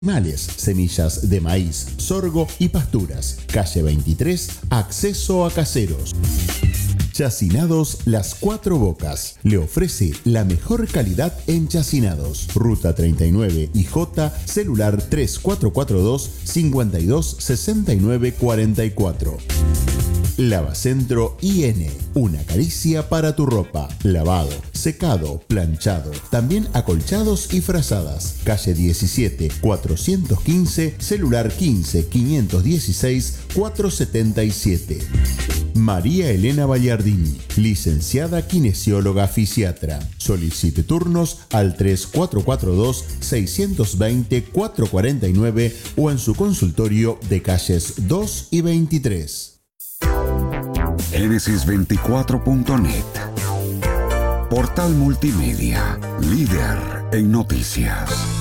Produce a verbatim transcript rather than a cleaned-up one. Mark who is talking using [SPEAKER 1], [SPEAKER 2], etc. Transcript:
[SPEAKER 1] Males, semillas de maíz, sorgo y pasturas. Calle veintitrés, acceso a Caseros. Chacinados Las Cuatro Bocas. Le ofrece la mejor calidad en chacinados. Ruta treinta y nueve I J, celular tres cuatro cuatro dos, cinco dos seis nueve cuatro cuatro. Lavacentro I N, una caricia para tu ropa. Lavado, secado, planchado, también acolchados y frazadas. Calle diecisiete, cuatrocientos quince, celular quince, quinientos dieciséis, cuatrocientos setenta y siete. María Elena Ballardini, licenciada kinesióloga fisiatra. Solicite turnos al tres cuatro cuatro dos, seis dos cero, cuatro cuatro nueve o en su consultorio de calles dos y veintitrés.
[SPEAKER 2] Génesis veinticuatro punto net. Portal multimedia, líder en noticias.